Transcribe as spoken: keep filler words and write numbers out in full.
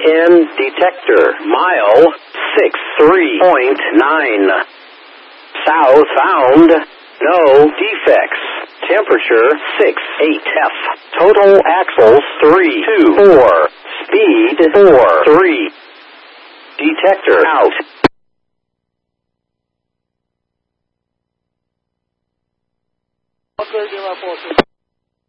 N detector. Mile six three point nine. Southbound. No defects. Temperature six eight F. Total axles three two four. Speed four three. Detector out. Upgrade your report.